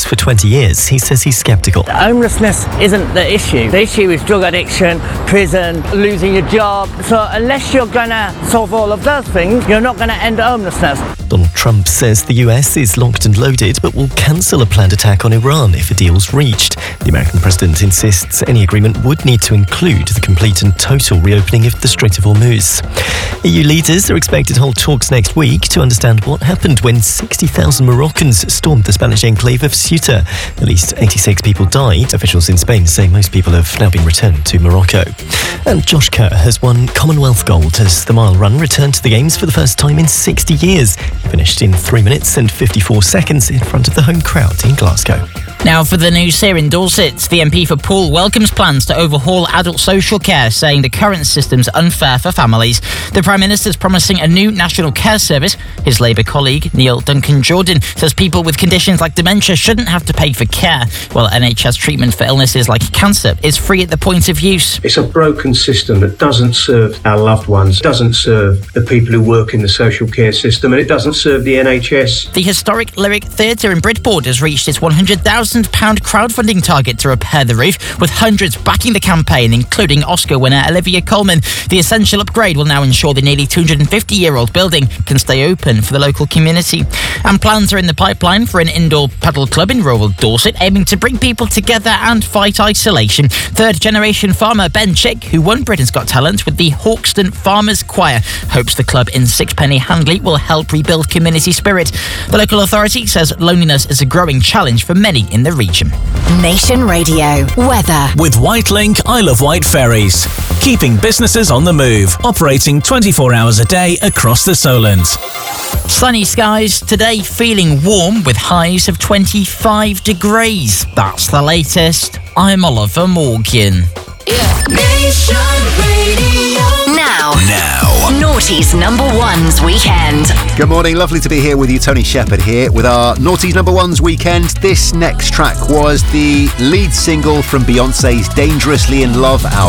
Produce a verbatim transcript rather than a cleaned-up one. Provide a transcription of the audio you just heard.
for twenty years, he says he's sceptical. Homelessness isn't the issue. The issue is drug addiction, prison, losing your job. So unless you're going to solve all of those things, you're not going to end homelessness. Donald Trump says the U S is locked and loaded, but will cancel a planned attack on Iran if a deal's reached. The American president insists any agreement would need to include the complete and total reopening of the Strait of Hormuz. E U leaders are expected to hold talks next week to understand what happened when sixty thousand Moroccans stormed the Spanish enclave of Ceuta. At least eighty-six people died. Officials in Spain say most people have now been returned to Morocco. And Josh Kerr has won Commonwealth gold as the mile run returned to the Games for the first time in sixty years. He finished in three minutes and fifty-four seconds in front of the home crowd in Glasgow. Now for the news here in Dorset. The M P for Poole welcomes plans to overhaul adult social care, saying the current system's unfair for families. The Prime Minister's promising a new national care service. His Labour colleague, Neil Duncan-Jordan, says people with conditions like dementia shouldn't have to pay for care, while N H S treatment for illnesses like cancer is free at the point of use. It's a broken system that doesn't serve our loved ones, doesn't serve the people who work in the social care system, and it doesn't serve the N H S. The historic Lyric Theatre in Bridport has reached its one hundred thousand pounds crowdfunding target to repair the roof, with hundreds backing the campaign, including Oscar winner Olivia Colman. The essential upgrade will now ensure the nearly two hundred fifty-year-old building can stay open for the local community. And plans are in the pipeline for an indoor paddle club in rural Dorset, aiming to bring people together and fight isolation. Third-generation farmer Ben Chick, who won Britain's Got Talent with the Hawkston Farmers Choir, hopes the club in Sixpenny Handley will help rebuild community spirit. The local authority says loneliness is a growing challenge for many in the region. Nation Radio weather. With Whitelink Isle of Wight ferries, keeping businesses on the move, operating twenty-four hours a day across the Solent. Sunny skies today, feeling warm with highs of twenty-five degrees. That's the latest. I'm Oliver Morgan. Yeah. Nation Radio. Now. Now. Naughty's Number Ones Weekend. Good morning, lovely to be here with you. Tony Shepherd here with our Naughty's Number Ones Weekend. This next track was the lead single from Beyonce's Dangerously in Love album.